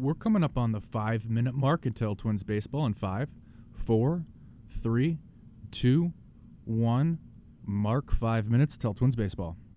we're coming up on the 5-minute mark until Twins baseball in 5, 4, 3, 2, 1. Mark 5 minutes till Twins baseball.